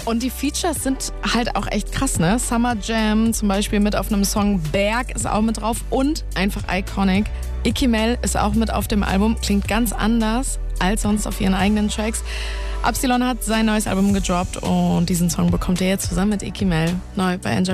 Und die Features sind halt auch echt krass, ne? Summer Jam zum Beispiel mit auf einem Song, Berg ist auch mit drauf und einfach iconic. Icky Mel ist auch mit auf dem Album, klingt ganz anders als sonst auf ihren eigenen Tracks. Absilon hat sein neues Album gedroppt und diesen Song bekommt ihr jetzt zusammen mit Icky Mel neu bei Enjoy.